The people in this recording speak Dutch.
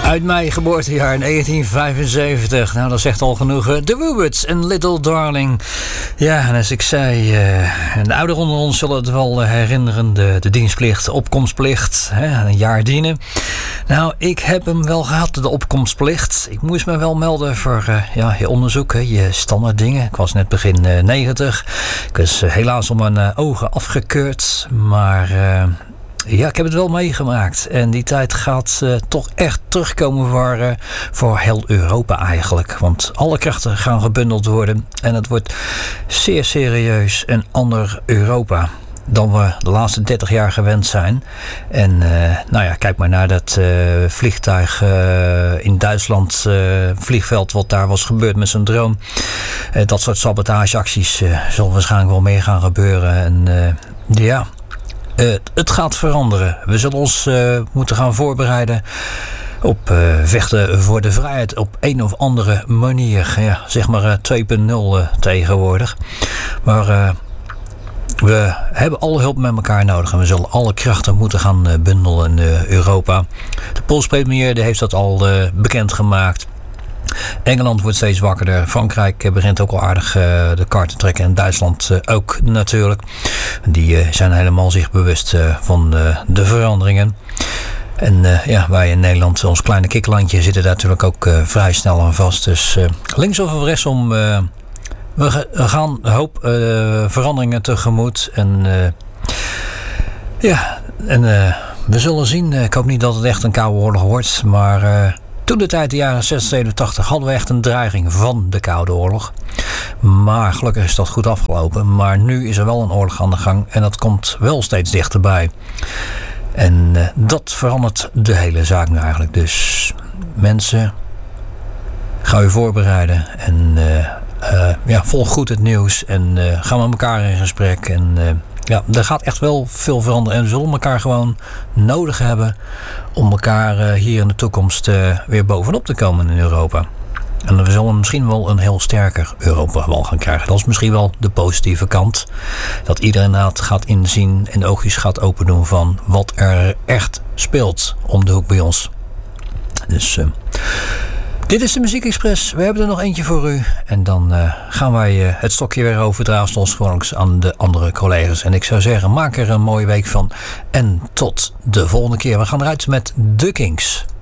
Uit mijn geboortejaar 1975. Nou, dat zegt al genoeg. The Woobits en Little Darling. Ja, en als ik zei, de ouderen onder ons zullen het wel herinneren. De dienstplicht, de opkomstplicht. Een jaar dienen. Nou, ik heb hem wel gehad, de opkomstplicht. Ik moest me wel melden voor je onderzoek, je standaard dingen. Ik was net begin 90. Ik was helaas om mijn ogen afgekeurd. Maar... ja, ik heb het wel meegemaakt. En die tijd gaat toch echt terugkomen voor heel Europa eigenlijk. Want alle krachten gaan gebundeld worden. En het wordt zeer serieus een ander Europa dan we de laatste 30 jaar gewend zijn. En kijk maar naar dat vliegtuig in Duitsland, vliegveld wat daar was gebeurd met zijn drone. Dat soort sabotageacties zullen waarschijnlijk wel meer gaan gebeuren. En het gaat veranderen. We zullen ons moeten gaan voorbereiden op vechten voor de vrijheid op een of andere manier. Ja, zeg maar 2.0 tegenwoordig. Maar we hebben alle hulp met elkaar nodig en we zullen alle krachten moeten gaan bundelen in Europa. De Poolse premier heeft dat al bekendgemaakt. Engeland wordt steeds wakkerder. Frankrijk begint ook al aardig de kaart te trekken. En Duitsland ook natuurlijk. Die zijn helemaal zich bewust van de veranderingen. En wij in Nederland, ons kleine kikkerlandje, zitten daar natuurlijk ook vrij snel aan vast. Dus links of rechtsom, we gaan een hoop veranderingen tegemoet. En we zullen zien. Ik hoop niet dat het echt een koude oorlog wordt. Maar... toen de tijd, de jaren 60, 87, hadden we echt een dreiging van de Koude Oorlog. Maar gelukkig is dat goed afgelopen. Maar nu is er wel een oorlog aan de gang en dat komt wel steeds dichterbij. En dat verandert de hele zaak nu eigenlijk. Dus mensen, ga je voorbereiden en volg goed het nieuws en ga met elkaar in gesprek. En er gaat echt wel veel veranderen. En we zullen elkaar gewoon nodig hebben om elkaar hier in de toekomst weer bovenop te komen in Europa. En we zullen misschien wel een heel sterker Europa wel gaan krijgen. Dat is misschien wel de positieve kant. Dat iedereen gaat inzien en de oogjes gaat open doen van wat er echt speelt om de hoek bij ons. Dus... dit is de Muziek Express. We hebben er nog eentje voor u. En dan gaan wij het stokje weer overdragen zoals gewoon aan de andere collega's. En ik zou zeggen, maak er een mooie week van. En tot de volgende keer. We gaan eruit met The Kings.